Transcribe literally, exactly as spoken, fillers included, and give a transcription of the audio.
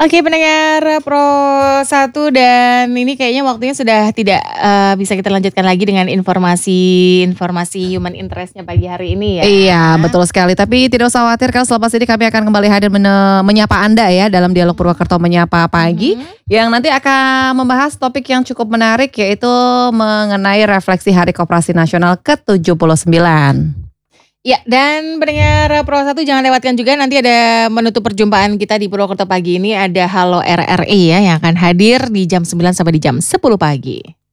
Oke pendengar Pro satu dan ini kayaknya waktunya sudah tidak uh, bisa kita lanjutkan lagi dengan informasi-informasi human interest-nya pagi hari ini ya. Iya betul sekali, tapi tidak usah khawatir karena selepas ini kami akan kembali hadir men- menyapa Anda ya dalam Dialog Purwokerto Menyapa Pagi mm-hmm. yang nanti akan membahas topik yang cukup menarik yaitu mengenai refleksi Hari Koperasi Nasional ke tujuh puluh sembilan. Ya, dan pendengar Pro satu jangan lewatkan juga nanti ada menutup perjumpaan kita di Purwokerto pagi ini ada Halo R R I ya yang akan hadir di jam sembilan sampai di jam sepuluh pagi.